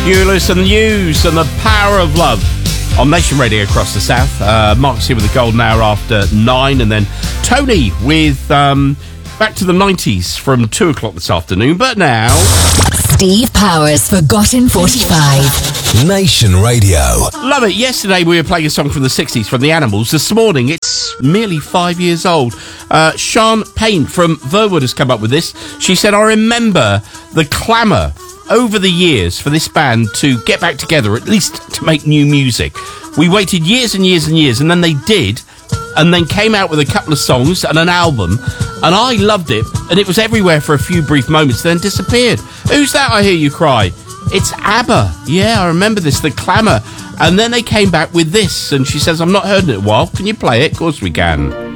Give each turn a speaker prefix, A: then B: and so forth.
A: Huey Lewis and the News and the Power of Love on Nation Radio across the South. Mark's here with the golden hour after 9, and then Tony with back to the 90s from 2 o'clock this afternoon. But now,
B: Steve Powers' Forgotten 45.
C: Nation Radio.
A: Love it. Yesterday we were playing a song from the 60s from the Animals. This morning it's merely 5 years old. Sean Payne from Verwood has come up with this. She said, I remember the clamour over the years for this band to get back together, at least to make new music. We waited years and years and years, and then they did, and then came out with a couple of songs and an album, and I loved it, and it was everywhere for a few brief moments, then disappeared. Who's that, I hear you cry? It's ABBA. Yeah, I remember this, the clamour. And then they came back with this, and she says, I've not heard it in a while. Can you play it? Of course we can.